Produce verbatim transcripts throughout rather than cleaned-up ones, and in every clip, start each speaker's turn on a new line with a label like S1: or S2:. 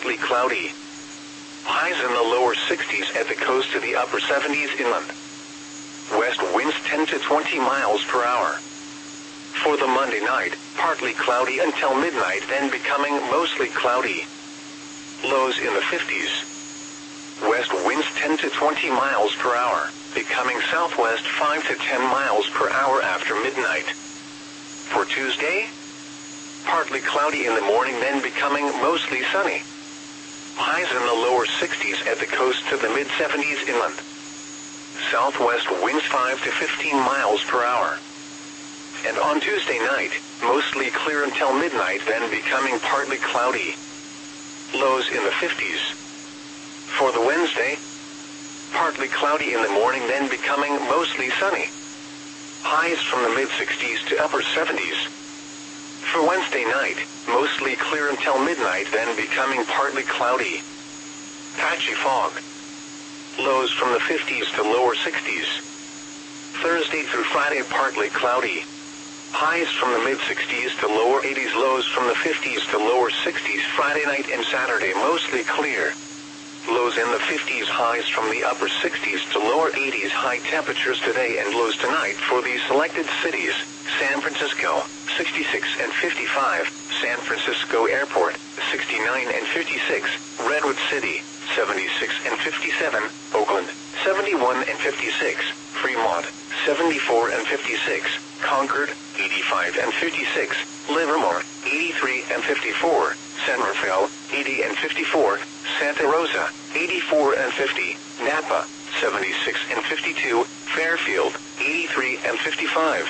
S1: partly cloudy. Highs in the lower sixties at the coast to the upper seventies inland. West winds ten to twenty miles per hour. For the Monday night, partly cloudy until midnight, then becoming mostly cloudy. Lows in the fifties. West winds ten to twenty miles per hour, becoming southwest five to ten miles per hour after midnight. For Tuesday, partly cloudy in the morning, then becoming mostly sunny. Highs in the lower sixties at the coast to the mid seventies inland. Southwest winds five to fifteen miles per hour. And on Tuesday night, mostly clear until midnight, then becoming partly cloudy. Lows in the fifties. For the Wednesday, partly cloudy in the morning, then becoming mostly sunny. Highs from the mid sixties to upper seventies. For Wednesday night, mostly clear until midnight, then becoming partly cloudy. Patchy fog. Lows from the fifties to lower sixties. Thursday through Friday, partly cloudy. Highs from the mid sixties to lower eighties, lows from the fifties to lower sixties. Friday night and Saturday, mostly clear. Lows in the fifties, highs from the upper sixties to lower eighties. High temperatures today and lows tonight for the selected cities: San Francisco, sixty-six and fifty-five, San Francisco Airport, sixty-nine and fifty-six, Redwood City, seventy-six and fifty-seven, Oakland, seventy-one and fifty-six, Fremont, seventy-four and fifty-six, Concord, eighty-five and fifty-six, Livermore, eighty-three and fifty-four, San Rafael, eighty and fifty-four, Santa Rosa, eighty-four and fifty, Napa, seventy-six and fifty-two, Fairfield, eighty-three and fifty-five.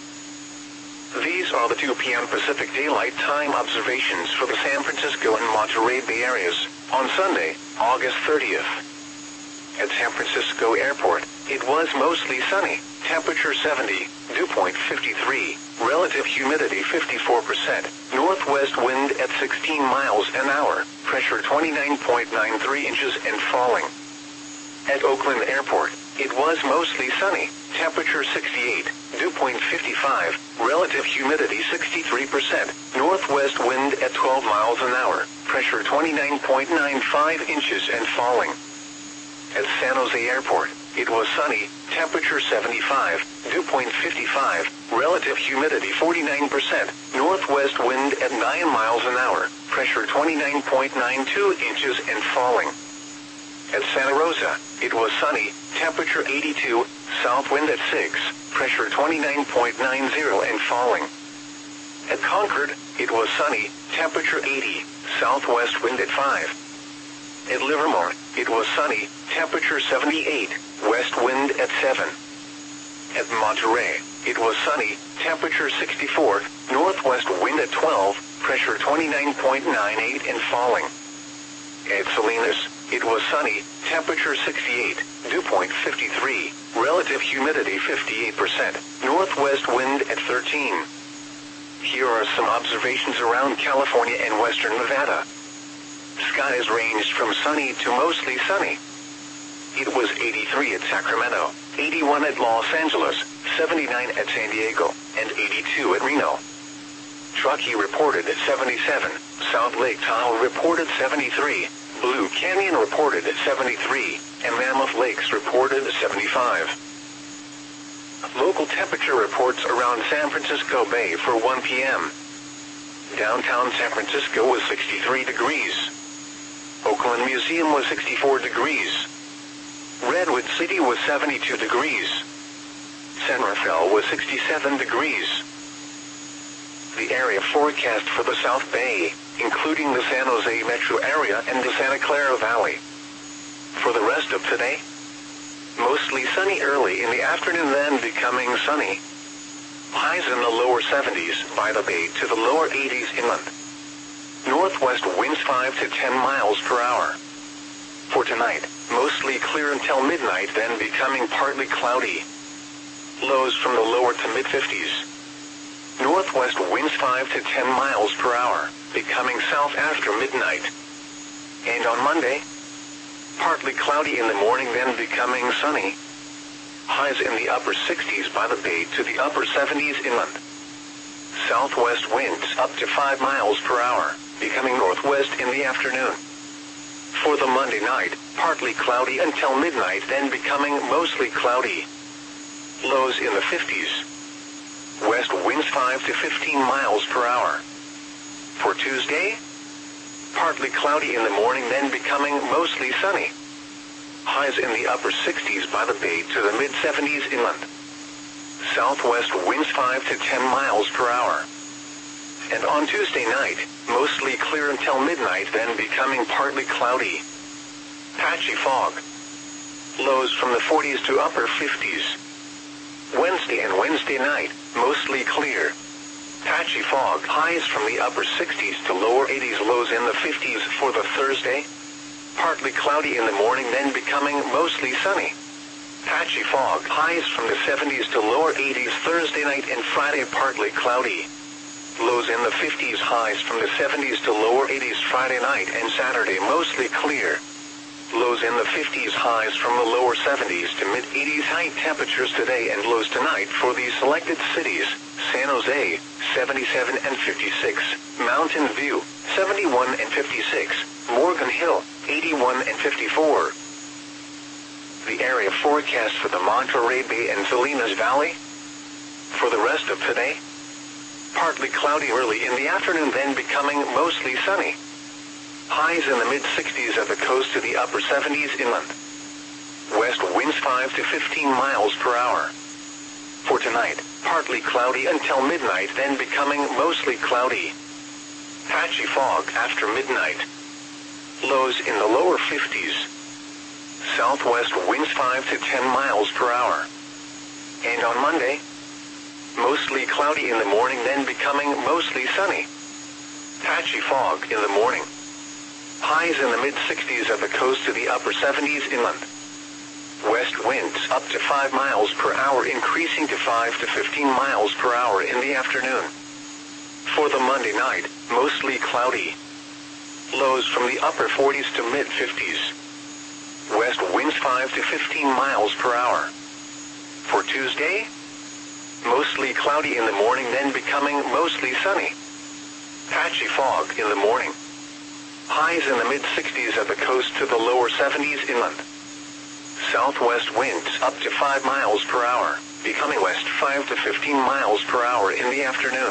S1: These are the two p m Pacific Daylight Time observations for the San Francisco and Monterey Bay areas on Sunday, August thirtieth. At San Francisco Airport, it was mostly sunny, temperature seventy, dew point fifty-three, relative humidity fifty-four percent, northwest wind at sixteen miles an hour, pressure twenty-nine point nine three inches and falling. At Oakland Airport, it was mostly sunny, temperature sixty-eight, dew point fifty-five, relative humidity sixty-three percent, northwest wind at twelve miles an hour, pressure twenty-nine point nine five inches and falling. At San Jose Airport, it was sunny, temperature seventy-five, dew point fifty-five, relative humidity forty-nine percent, northwest wind at nine miles an hour, pressure twenty-nine point nine two inches and falling. At Santa Rosa, it was sunny, temperature eighty-two, south wind at six, pressure twenty-nine point nine zero and falling. At Concord, it was sunny, temperature eighty, southwest wind at five. At Livermore, it was sunny, temperature seventy-eight, west wind at seven. At Monterey, it was sunny, temperature sixty-four, northwest wind at twelve, pressure twenty-nine point nine eight and falling. At Salinas, it was sunny, temperature sixty-eight, dew point fifty-three, relative humidity fifty-eight percent, northwest wind at thirteen. Here are some observations around California and western Nevada. Skies ranged from sunny to mostly sunny. It was eighty-three at Sacramento, eighty-one at Los Angeles, seventy-nine at San Diego, and eighty-two at Reno. Truckee reported at seventy-seven, South Lake Tahoe reported seventy-three, Blue Canyon reported at seventy-three, and Mammoth Lakes reported at seventy-five. Local temperature reports around San Francisco Bay for one p m Downtown San Francisco was sixty-three degrees. Oakland Museum was sixty-four degrees. Redwood City was seventy-two degrees. San Rafael was sixty-seven degrees. The area forecast for the South Bay, including the San Jose metro area and the Santa Clara Valley. For the rest of today, mostly sunny early in the afternoon, then becoming sunny. Highs in the lower seventies by the Bay to the lower eighties inland. Northwest winds five to ten miles per hour. For tonight, mostly clear until midnight, then becoming partly cloudy. Lows from the lower to mid fifties. Northwest winds five to ten miles per hour, becoming south after midnight. And on Monday, partly cloudy in the morning, then becoming sunny. Highs in the upper sixties by the Bay to the upper seventies inland. Southwest winds up to five miles per hour, becoming northwest in the afternoon. For the Monday night, partly cloudy until midnight, then becoming mostly cloudy. Lows in the fifties. West winds five to fifteen miles per hour. For Tuesday, partly cloudy in the morning, then becoming mostly sunny. Highs in the upper sixties by the bay to the mid-seventies inland. Southwest winds five to ten miles per hour. And on Tuesday night, mostly clear until midnight, then becoming partly cloudy. Patchy fog. Lows from the forties to upper fifties. Wednesday and Wednesday night, mostly clear. Patchy fog. Highs from the upper sixties to lower eighties, lows in the fifties for the Thursday. Partly cloudy in the morning, then becoming mostly sunny. Patchy fog. Highs from the seventies to lower eighties Thursday night and Friday, partly cloudy. Lows in the fifties, highs from the seventies to lower eighties Friday night and Saturday, mostly clear. Lows in the fifties, highs from the lower seventies to mid-eighties. High temperatures today and lows tonight for these selected cities: San Jose, seventy-seven and fifty-six, Mountain View, seventy-one and fifty-six, Morgan Hill, eighty-one and fifty-four. The area forecast for the Monterey Bay and Salinas Valley. For the rest of today, partly cloudy early in the afternoon, then becoming mostly sunny. Highs in the mid-sixties at the coast to the upper seventies inland. West winds five to fifteen miles per hour. For tonight, partly cloudy until midnight, then becoming mostly cloudy. Patchy fog after midnight. Lows in the lower fifties. Southwest winds five to ten miles per hour. And on Monday, mostly cloudy in the morning, then becoming mostly sunny. Patchy fog in the morning. Highs in the mid-sixties at the coast to the upper seventies inland. West winds up to five miles per hour, increasing to five to fifteen miles per hour in the afternoon. For the Monday night, mostly cloudy. Lows from the upper forties to mid-fifties. West winds five to fifteen miles per hour. For Tuesday, mostly cloudy in the morning, then becoming mostly sunny. Patchy fog in the morning. Highs in the mid-sixties at the coast to the lower seventies inland. Southwest winds up to five miles per hour, becoming west five to fifteen miles per hour in the afternoon.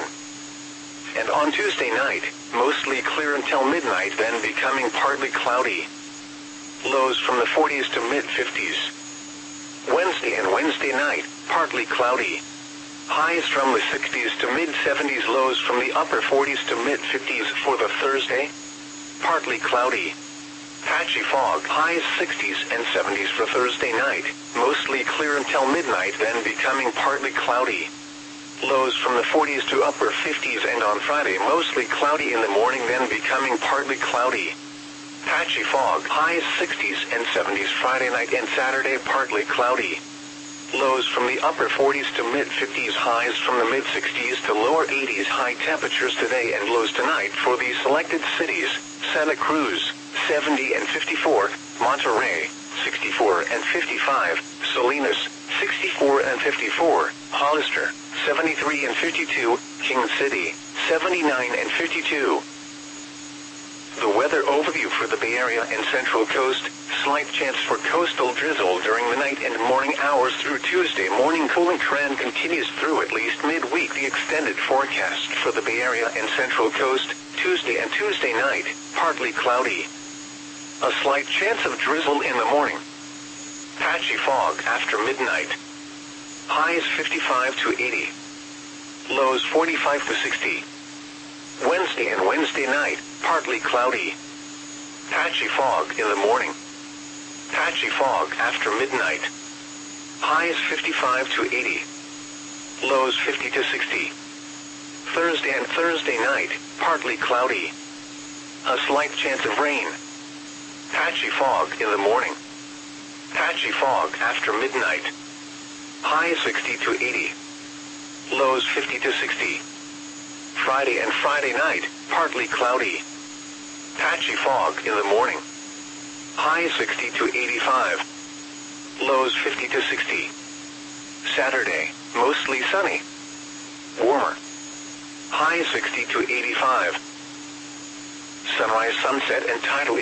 S1: And on Tuesday night, mostly clear until midnight, then becoming partly cloudy. Lows from the forties to mid-fifties. Wednesday and Wednesday night, partly cloudy. Highs from the sixties to mid-seventies, lows from the upper forties to mid-fifties for the Thursday. Partly cloudy. Patchy fog. Highs sixties and seventies for Thursday night. Mostly clear until midnight, then becoming partly cloudy. Lows from the forties to upper fifties, and on Friday mostly cloudy in the morning, then becoming partly cloudy. Patchy fog. Highs sixties and seventies Friday night and Saturday, partly cloudy. Lows from the upper forties to mid-fifties, highs from the mid-sixties to lower eighties. High temperatures today and lows tonight for these selected cities: Santa Cruz, seventy and fifty-four, Monterey, sixty-four and fifty-five, Salinas, sixty-four and fifty-four, Hollister, seventy-three and fifty-two, King City, seventy-nine and fifty-two. The weather overview for the Bay Area and Central Coast: slight chance for coastal drizzle during the night and morning hours through Tuesday morning. Cooling trend continues through at least midweek. The extended forecast for the Bay Area and Central Coast: Tuesday and Tuesday night, partly cloudy. A slight chance of drizzle in the morning. Patchy fog after midnight. Highs fifty-five to eighty. Lows forty-five to sixty. Wednesday and Wednesday night, partly cloudy. Patchy fog in the morning. Patchy fog after midnight. Highs fifty-five to eighty. Lows fifty to sixty. Thursday and Thursday night, partly cloudy. A slight chance of rain. Patchy fog in the morning. Patchy fog after midnight. Highs sixty to eighty. Lows fifty to sixty. Friday and Friday night, partly cloudy. Patchy fog in the morning. Highs sixty to eighty-five. Lows fifty to sixty. Saturday, mostly sunny. Warmer. Highs sixty to eighty-five. Sunrise, sunset, and tidal